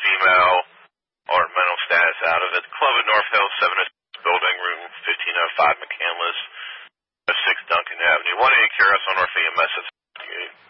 female or mental status out of it. Club at North Hill, 706 Building, room 1505 McCandless, 6 Duncan Avenue. 1-8 Curious on North EMS.